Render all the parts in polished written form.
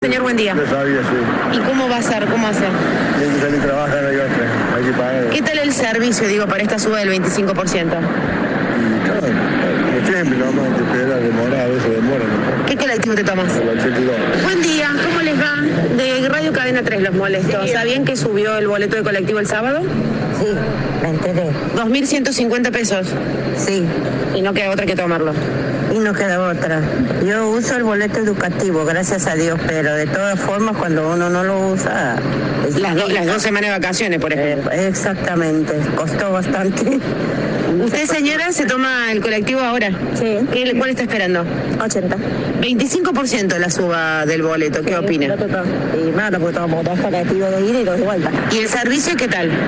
Señor, buen día. Yo sabía, sí. ¿Y cómo va a ser? ¿Cómo hacer? Tiene que salir a trabajar, hay otra. Hay que pagar. ¿Qué tal el servicio, digo, para esta suba del 25%? Y claro, como siempre, nomás hay que esperar, demora, a veces demora, ¿no? ¿Qué colectivo te tomas? El 82. Buen día, ¿cómo les va? De Radio Cadena 3 los molesto. ¿Sabían que subió el boleto de colectivo el sábado? Sí, me enteré. 2.150 pesos. Sí, Y no queda otra que tomarlo. y no queda otra. Yo uso el boleto educativo, gracias a Dios, pero de todas formas cuando uno no lo usa... Las 2 semanas de vacaciones, por ejemplo. Exactamente, costó bastante. ¿Usted, señora, se toma el colectivo ahora? Sí. ¿Cuál está esperando? 80. 25% la suba del boleto, ¿qué opina? Y malo, porque tomamos 2 colectivos de ida y 2 de vuelta. ¿Y el servicio qué tal?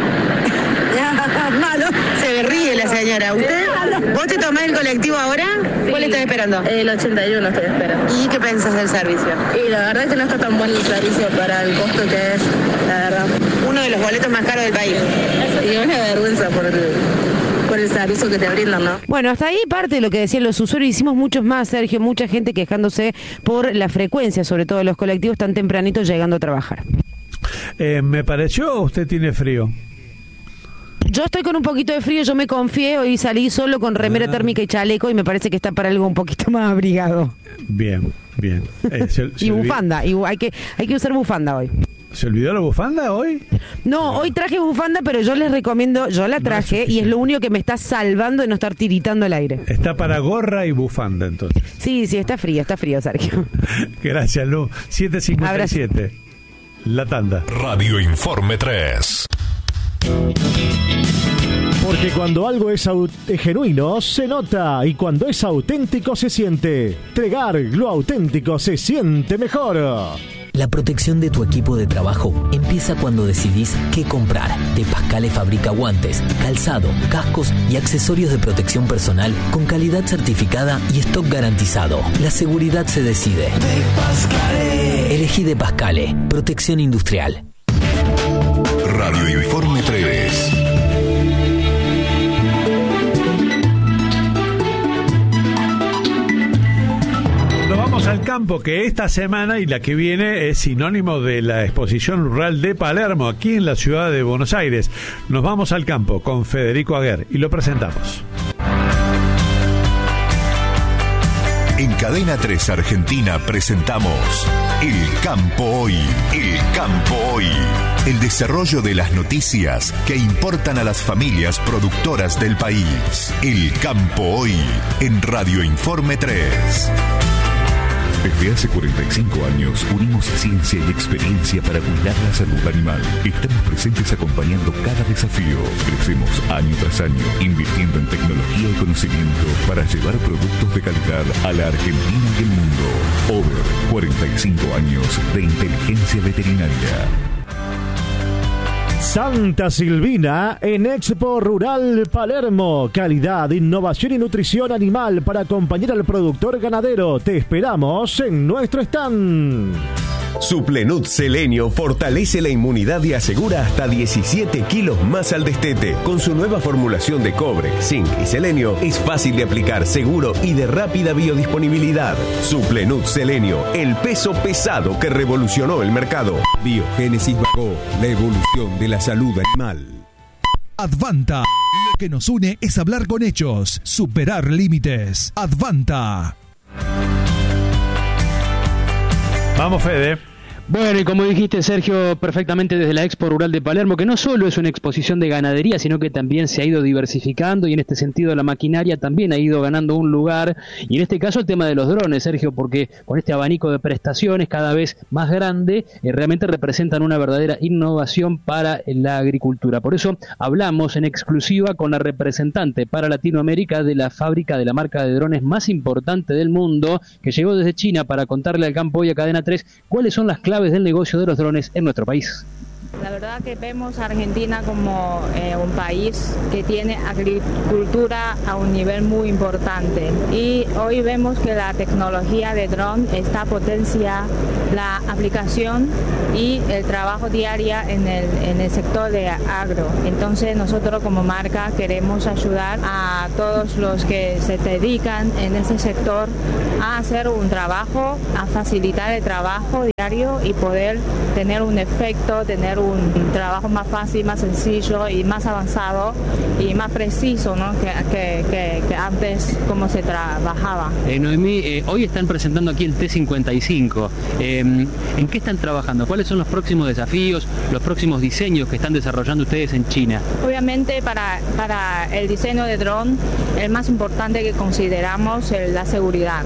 Malo. Se ríe la señora. ¿Usted? ¿Vos te tomás el colectivo ahora? ¿Cuál estás esperando? El 81 estoy esperando. ¿Y qué pensás del servicio? Y la verdad es que no está tan bueno el servicio para el costo que es, la verdad. Uno de los boletos más caros del país. Y una vergüenza por el servicio que te brindan, ¿no? Bueno, hasta ahí parte de lo que decían los usuarios. Hicimos muchos más, Sergio, mucha gente quejándose por la frecuencia, sobre todo de los colectivos tan tempranitos llegando a trabajar. Me pareció, usted tiene frío. Yo estoy con un poquito de frío, yo me confié, hoy salí solo con remera térmica y chaleco y me parece que está para algo un poquito más abrigado. Bien. Y bufanda, y hay que usar bufanda hoy. ¿Se olvidó la bufanda hoy? No, hoy traje bufanda, pero yo les recomiendo, yo la traje y es lo único que me está salvando de no estar tiritando el aire. Está para gorra y bufanda, entonces. Sí, está frío, Sergio. Gracias, Lu. 7:57. La tanda. Radio Informe 3. Porque cuando algo es genuino, se nota. Y cuando es auténtico, se siente. Tregar, lo auténtico se siente mejor. La protección de tu equipo de trabajo empieza cuando decidís qué comprar. De Pascale fabrica guantes, calzado, cascos y accesorios de protección personal con calidad certificada y stock garantizado. La seguridad se decide. Elegí De Pascale, protección industrial. Radio Informe 3. Nos vamos al campo, que esta semana y la que viene es sinónimo de la Exposición Rural de Palermo, aquí en la ciudad de Buenos Aires. Nos vamos al campo con Federico Aguer y lo presentamos. En Cadena 3 Argentina presentamos El Campo Hoy. El Campo Hoy. El desarrollo de las noticias que importan a las familias productoras del país. El Campo Hoy en Radio Informe 3. Desde hace 45 años unimos ciencia y experiencia para cuidar la salud animal. Estamos presentes acompañando cada desafío. Crecemos año tras año, invirtiendo en tecnología y conocimiento para llevar productos de calidad a la Argentina y el mundo. Over 45 años de inteligencia veterinaria. Santa Silvina en Expo Rural Palermo. Calidad, innovación y nutrición animal para acompañar al productor ganadero. Te esperamos en nuestro stand. Suplenut Selenio fortalece la inmunidad y asegura hasta 17 kilos más al destete. Con su nueva formulación de cobre, zinc y selenio, es fácil de aplicar, seguro y de rápida biodisponibilidad. Suplenut Selenio, el peso pesado que revolucionó el mercado. Biogénesis Bagó, la evolución de la salud animal. Advanta. Lo que nos une es hablar con hechos, superar límites. Advanta. Vamos, Fede. Bueno, y como dijiste, Sergio, perfectamente desde la Expo Rural de Palermo, que no solo es una exposición de ganadería, sino que también se ha ido diversificando y en este sentido la maquinaria también ha ido ganando un lugar. Y en este caso el tema de los drones, Sergio, porque con este abanico de prestaciones cada vez más grande, realmente representan una verdadera innovación para la agricultura. Por eso hablamos en exclusiva con la representante para Latinoamérica de la fábrica de la marca de drones más importante del mundo, que llegó desde China para contarle al campo hoy a Cadena 3 cuáles son las claves del negocio de los drones en nuestro país. La verdad que vemos a Argentina como un país que tiene agricultura a un nivel muy importante y hoy vemos que la tecnología de dron está potencia la aplicación y el trabajo diario en el sector de agro. Entonces nosotros como marca queremos ayudar a todos los que se dedican en ese sector a hacer un trabajo, a facilitar el trabajo diario y poder tener un efecto, tener un trabajo más fácil, más sencillo y más avanzado y más preciso, ¿no? que antes como se trabajaba. Noemí, hoy están presentando aquí el T55. ¿En qué están trabajando? ¿Cuáles son los próximos desafíos, los próximos diseños que están desarrollando ustedes en China? Obviamente para el diseño de dron, el más importante que consideramos es la seguridad.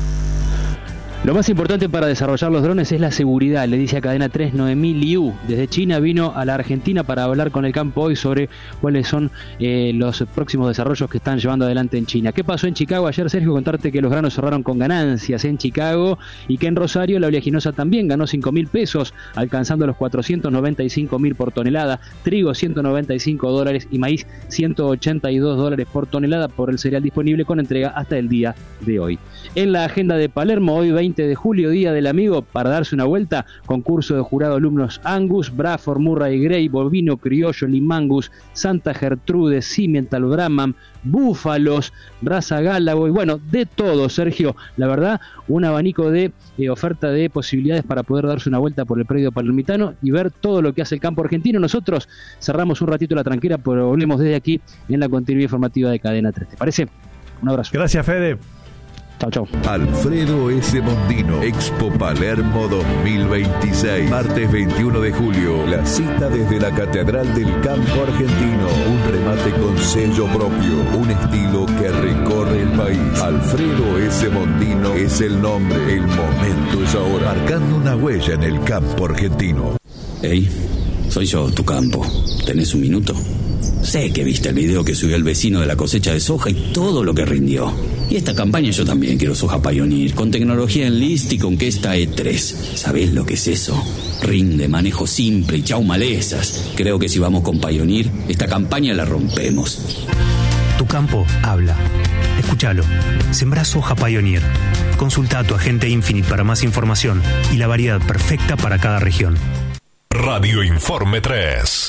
Lo más importante para desarrollar los drones es la seguridad, le dice a Cadena 3 Noemí Liu. Desde China vino a la Argentina para hablar con el campo hoy sobre cuáles son los próximos desarrollos que están llevando adelante en China. ¿Qué pasó en Chicago ayer, Sergio? Contarte que los granos cerraron con ganancias en Chicago y que en Rosario la oleaginosa también ganó 5.000 pesos, alcanzando los 495.000 por tonelada, trigo $195 y maíz $182 por tonelada por el cereal disponible con entrega hasta el día de hoy. En la agenda de Palermo, hoy 20 de julio, Día del Amigo, para darse una vuelta, concurso de jurado alumnos Angus, Bradford, Murray Grey, Bovino Criollo, Limangus, Santa Gertrude, Simmental, Brahman, Búfalos, raza Gálago y bueno, de todo, Sergio. La verdad, un abanico de oferta de posibilidades para poder darse una vuelta por el predio palermitano y ver todo lo que hace el campo argentino. Nosotros cerramos un ratito la tranquera, pero volvemos desde aquí en la continuidad informativa de Cadena 3. ¿Te parece? Un abrazo. Gracias, Fede. Chao, chao. Alfredo S. Mondino, Expo Palermo 2026. Martes 21 de julio. La cita desde la Catedral del Campo Argentino. Un remate con sello propio. Un estilo que recorre el país. Alfredo S. Mondino es el nombre. El momento es ahora. Marcando una huella en el campo argentino. Hey, soy yo, tu campo. ¿Tenés un minuto? Sé que viste el video que subió el vecino de la cosecha de soja y todo lo que rindió. Y esta campaña yo también quiero soja Pioneer, con tecnología Enlist y con Questa E3. ¿Sabés lo que es eso? Rinde, manejo simple y chau malezas. Creo que si vamos con Pioneer, esta campaña la rompemos. Tu campo habla. Escúchalo. Sembrá soja Pioneer. Consulta a tu agente Infinite para más información y la variedad perfecta para cada región. Radio Informe 3.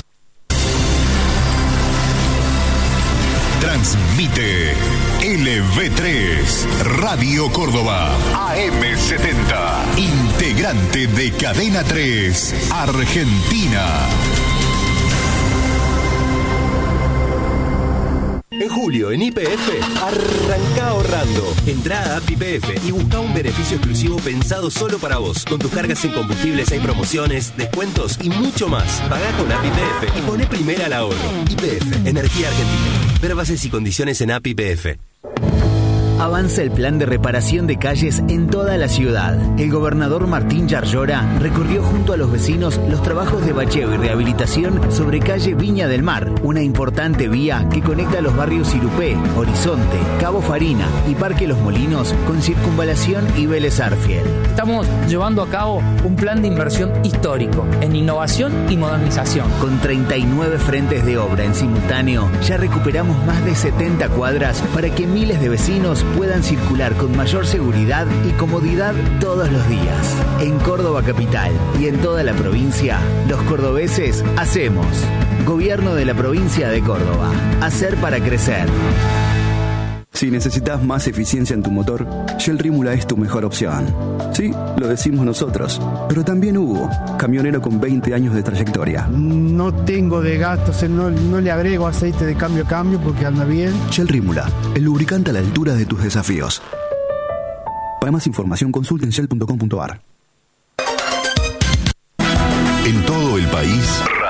Transmite LV3 Radio Córdoba AM70, integrante de Cadena 3 Argentina. En julio, en YPF, arranca ahorrando. Entrá a App YPF y busca un beneficio exclusivo pensado solo para vos. Con tus cargas en combustibles hay promociones, descuentos y mucho más. Pagá con App YPF y poné primera al ahorro. YPF, Energía Argentina. Ver bases y condiciones en App YPF. Avanza el plan de reparación de calles en toda la ciudad. El gobernador Martín Yarlora recorrió junto a los vecinos los trabajos de bacheo y rehabilitación sobre calle Viña del Mar, una importante vía que conecta los barrios Irupé, Horizonte, Cabo Farina y Parque Los Molinos con Circunvalación y Vélez Arfiel. Estamos llevando a cabo un plan de inversión histórico en innovación y modernización. Con 39 frentes de obra en simultáneo, ya recuperamos más de 70 cuadras para que miles de vecinos puedan circular con mayor seguridad y comodidad todos los días. En Córdoba Capital y en toda la provincia, los cordobeses hacemos. Gobierno de la provincia de Córdoba. Hacer para crecer. Si necesitas más eficiencia en tu motor, Shell Rímula es tu mejor opción. Sí, lo decimos nosotros, pero también Hugo, camionero con 20 años de trayectoria. No tengo de gastos, no le agrego aceite de cambio a cambio porque anda bien. Shell Rímula, el lubricante a la altura de tus desafíos. Para más información consulten shell.com.ar. En todo el país,